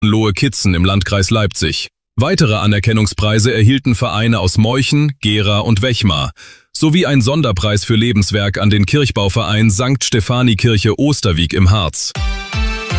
Lohe-Kitzen im Landkreis Leipzig. Weitere Anerkennungspreise erhielten Vereine aus Meuchen, Gera und Wechmar, sowie ein Sonderpreis für Lebenswerk an den Kirchbauverein St. Stephanikirche Osterwieck im Harz.